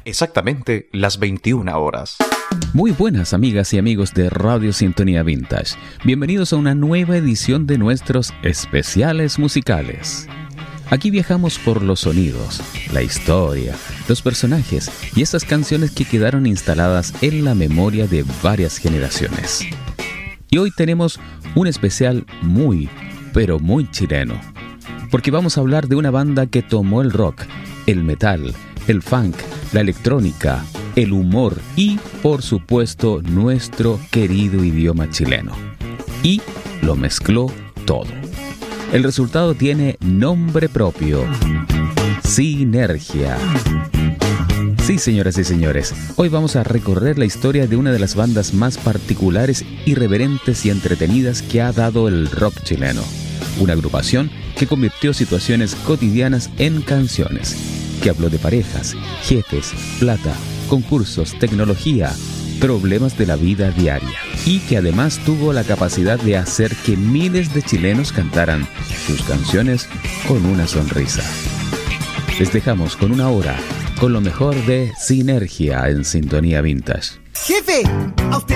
exactamente las 21 horas. Muy buenas amigas y amigos de Radio Sintonía Vintage. Bienvenidos a una nueva edición de nuestros especiales musicales. Aquí viajamos por los sonidos, la historia, los personajes y esas canciones que quedaron instaladas en la memoria de varias generaciones. Y hoy tenemos un especial muy, pero muy chileno, porque vamos a hablar de una banda que tomó el rock, el metal, el funk, la electrónica, el humor y, por supuesto, nuestro querido idioma chileno. Y lo mezcló todo. El resultado tiene nombre propio: Sinergia. Sí, señoras y señores, hoy vamos a recorrer la historia de una de las bandas más particulares, irreverentes y entretenidas que ha dado el rock chileno. Una agrupación que convirtió situaciones cotidianas en canciones, que habló de parejas, jefes, plata, concursos, tecnología, problemas de la vida diaria, y que además tuvo la capacidad de hacer que miles de chilenos cantaran sus canciones con una sonrisa. Les dejamos con una hora con lo mejor de Sinergia en Sintonía Vintage. ¡Jefe! ¡A usted!